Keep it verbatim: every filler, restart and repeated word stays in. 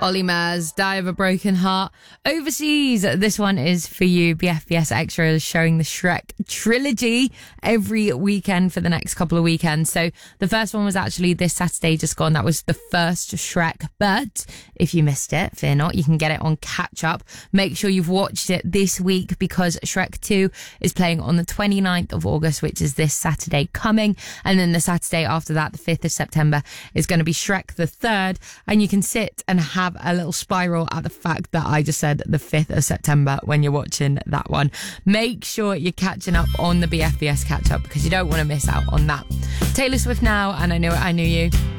Ollie Murs, Die of a Broken Heart. Overseas, this one is for you. B F B S Extra is showing the Shrek trilogy every weekend for the next couple of weekends. So the first one was actually this Saturday just gone. That was the first Shrek. But if you missed it, fear not, you can get it on catch up. Make sure you've watched it this week because Shrek two is playing on the twenty-ninth of August, which is this Saturday coming. And then the Saturday after that, the fifth of September, is going to be Shrek the third. And you can sit and have a little spiral at the fact that I just said the fifth of September when you're watching that one. Make sure you're catching up on the B F B S catch up because you don't want to miss out on that. Taylor Swift now, and I Knew It, I Knew You.